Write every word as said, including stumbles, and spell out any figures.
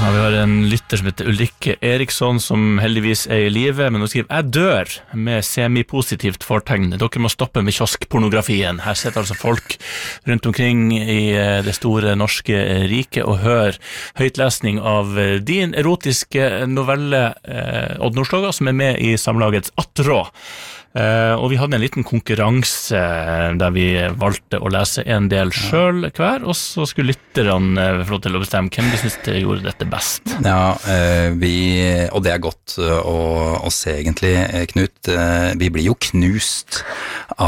Ja, vi har en lytter som heter Ulrikke Eriksson, som heldigvis er i live, men hun skriver, jeg dør med semipositivt fortegn. Dere må stoppe med kioskpornografien. Her sitter altså folk rundt omkring i det store norske riket og hører høytlesning av din erotiske novelle, eh, Odd Nordstoga, som er med i samlagets Attrå. Uh, og vi hadde en liten konkurranse der vi valgte å lese en del selv hver, og så skulle lytterne uh, få lov til å bestemme hvem de synes de gjorde dette best. Ja, uh, vi, og det er godt uh, å, å se egentlig, Knut. Uh, vi blir jo knust av